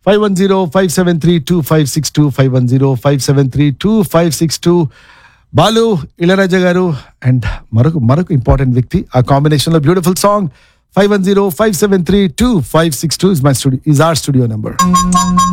510-573-2562 510-573-2562. బాలు ఇళరాజా గారు అండ్ మరొక ఇంపార్టెంట్ వ్యక్తి ఆ కాంబినేషన్ లో beautiful song 510-573-2562 is our studio number.